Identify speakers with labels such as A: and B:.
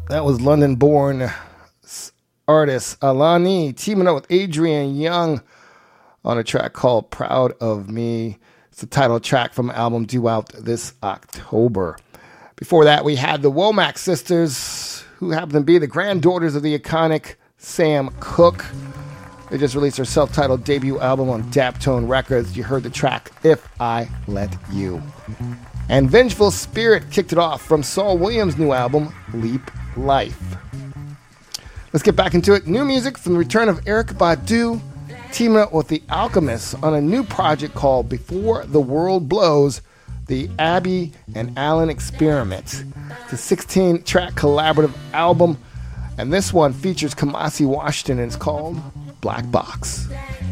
A: That was London-born artist Alani teaming up with Adrian Young on a track called Proud of Me. It's the title track from the album due out this October. Before that, we had the Womack sisters, who happen to be the granddaughters of the iconic Sam Cooke. They just released their self-titled debut album on Daptone Records. You heard the track If I Let You. And Vengeful Spirit kicked it off from Saul Williams' new album, Leap Life. Let's get back into it. New music from the return of Erykah Badu, teaming up with The Alchemists on a new project called Before the World Blows, the Abby and Alan Experiment. It's a 16-track collaborative album, and this one features Kamasi Washington, and it's called Black Box.